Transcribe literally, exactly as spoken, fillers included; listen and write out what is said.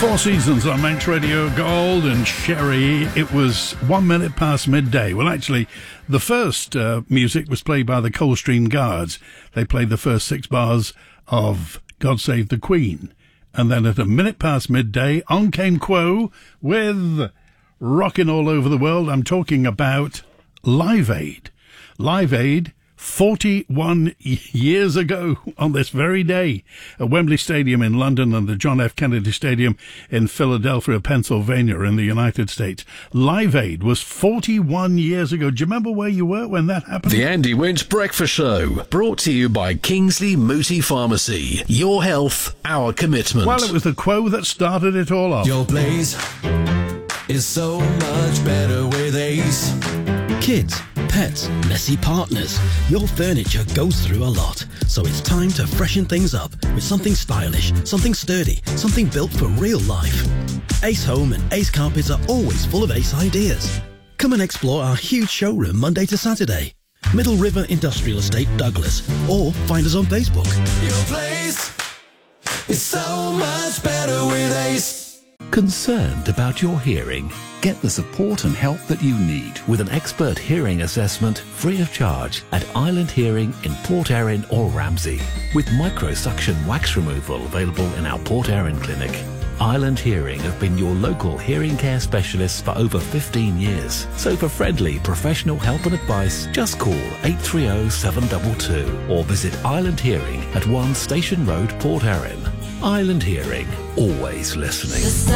Four Seasons on Manx Radio Gold and Sherry. It was one minute past midday. Well, actually, the first uh, music was played by the Coldstream Guards. They played the first six bars of God Save the Queen. And then at a minute past midday, on came Quo with Rockin' All Over the World. I'm talking about Live Aid. Live Aid, forty-one years ago on this very day at Wembley Stadium in London and the John F. Kennedy Stadium in Philadelphia, Pennsylvania in the United States. Live Aid was forty-one years ago. Do you remember where you were when that happened? The Andy Winch Breakfast Show, brought to you by Kingsley Mooti Pharmacy. Your health, our commitment. Well, it was the Quo that started it all off. Your place is so much better with Ace. Kids, pets, messy partners. Your furniture goes through a lot, so it's time to freshen things up with something stylish, something sturdy, something built for real life. Ace Home and Ace Carpets are always full of Ace ideas. Come and explore our huge showroom Monday to Saturday. Middle River Industrial Estate, Douglas, or find us on Facebook. Your place is so much better with Ace. Concerned about your hearing? Get the support and help that you need with an expert hearing assessment free of charge at Island Hearing in Port Erin or Ramsey, with microsuction wax removal available in our Port Erin clinic. Island Hearing have been your local hearing care specialists for over fifteen years. So for friendly professional help and advice, just call eight three zero, seven two two or visit Island Hearing at one Station Road, Port Erin. Island Hearing, always listening.